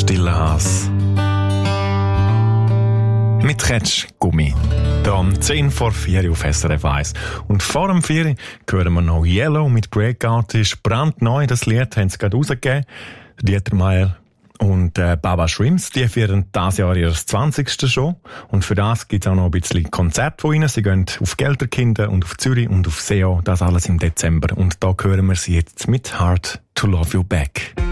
Stille Hass. Mit Ketsch Gummi. Hier um 10 vor 4 auf SRF 1. Und vor dem 4 hören wir noch Yellow mit Breakout. Ist brandneu, das Lied haben sie gerade rausgegeben. Dieter Meier und Baba Shrimps, die feiern dieses Jahr ihr 20. schon. Und für das gibt es auch noch ein bisschen Konzert von ihnen. Sie gehen auf Gelterkinden und auf Zürich und auf SEO. Das alles im Dezember. Und da hören wir sie jetzt mit Hard to Love You Back.